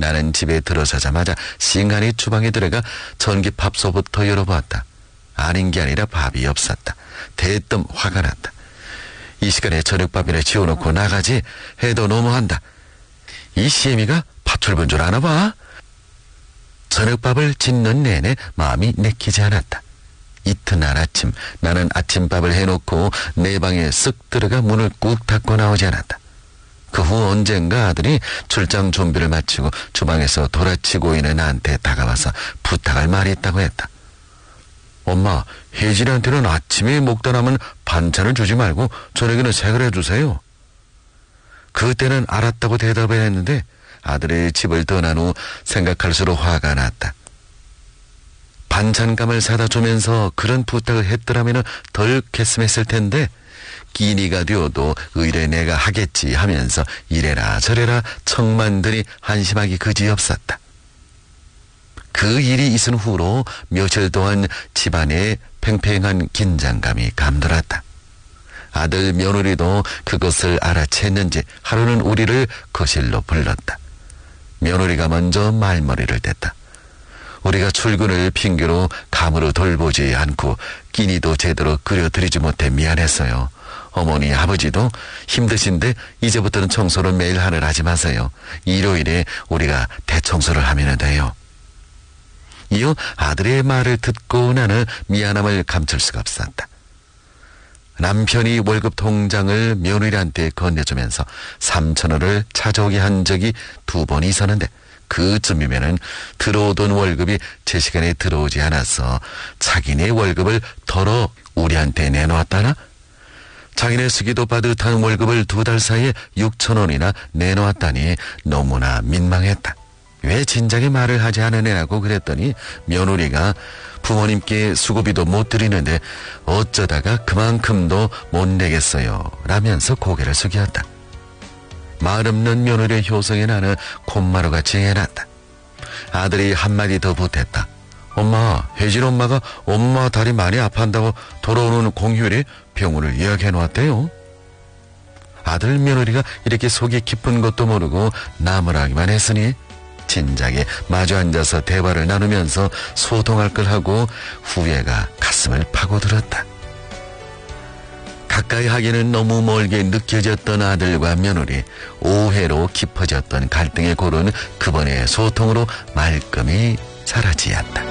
나는 집에 들어서자마자 싱하니 주방에 들어가 전기밥솥부터 열어보았다. 아닌 게 아니라 밥이 없었다. 대뜸 화가 났다. 이 시간에 저녁밥이나 지어놓고 나가지 해도 너무한다. 이 시애미가 파출분 줄 아나 봐. 저녁밥을 짓는 내내 마음이 내키지 않았다. 이튿날 아침 나는 아침밥을 해놓고 내 방에 쓱 들어가 문을 꾹 닫고 나오지 않았다. 그 후 언젠가 아들이 출장 준비를 마치고 주방에서 돌아치고 있는 나한테 다가와서 부탁할 말이 있다고 했다. 엄마, 혜진이한테는 아침에 먹다 남은 반찬을 주지 말고 저녁에는 색을 해주세요. 그때는 알았다고 대답을 했는데 아들의 집을 떠난 후 생각할수록 화가 났다. 반찬감을 사다 주면서 그런 부탁을 했더라면 덜 개슴했을 텐데 끼니가 되어도 의뢰 내가 하겠지 하면서 이래라 저래라 청만들이 한심하기 그지없었다. 그 일이 있은 후로 며칠 동안 집안에 팽팽한 긴장감이 감돌았다. 아들 며느리도 그것을 알아챘는지 하루는 우리를 거실로 불렀다. 며느리가 먼저 말머리를 댔다. 우리가 출근을 핑계로 감으로 돌보지 않고 끼니도 제대로 끓여드리지 못해 미안했어요. 어머니 아버지도 힘드신데 이제부터는 청소를 매일 하늘 하지 마세요. 일요일에 우리가 대청소를 하면 돼요. 이어 아들의 말을 듣고 나는 미안함을 감출 수가 없었다. 남편이 월급 통장을 며느리한테 건네주면서 3,000원을 찾아오게 한 적이 2번 있었는데 그쯤이면은 들어오던 월급이 제 시간에 들어오지 않아서 자기네 월급을 덜어 우리한테 내놓았다나? 자기네 쓰기도 빠듯한 월급을 2달 사이에 6,000원이나 내놓았다니 너무나 민망했다. 왜 진작에 말을 하지 않으냐고 그랬더니 며느리가 부모님께 수고비도 못 드리는데 어쩌다가 그만큼도 못 내겠어요 라면서 고개를 숙였다. 말 없는 며느리의 효성에 나는 콧마루같이 해놨다. 아들이 한마디 더 보탰다. 엄마, 혜진 엄마가 엄마 다리 많이 아파한다고 돌아오는 공휴일에 병원을 예약해놓았대요. 아들 며느리가 이렇게 속이 깊은 것도 모르고 나무라기만 했으니 진작에 마주 앉아서 대화를 나누면서 소통할 걸 하고 후회가 가슴을 파고들었다. 가까이 하기는 너무 멀게 느껴졌던 아들과 며느리, 오해로 깊어졌던 갈등의 골은 그번의 소통으로 말끔히 사라지었다.